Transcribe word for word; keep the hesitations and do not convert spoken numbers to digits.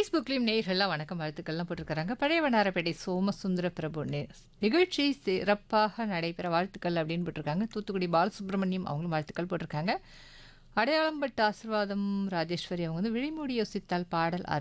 ஃபேஸ்புக்லேயும் நேயர்கள்லாம் வணக்கம் வாழ்த்துக்கள்லாம் போட்டிருக்காங்க. பழைய வண்ணாரப்பேட்டை சோமசுந்தர பிரபு நே நிகழ்ச்சி சிறப்பாக நடைபெற வாழ்த்துக்கள் அப்படின்னு போட்டிருக்காங்க. தூத்துக்குடி பாலசுப்ரமணியம் அவங்களும் வாழ்த்துக்கள் போட்டிருக்காங்க. அடையாளம் பட்டு ஆசிர்வாதம் ராஜேஸ்வரி அவங்க வந்து விழிமூடி யோசித்தால் பாடல்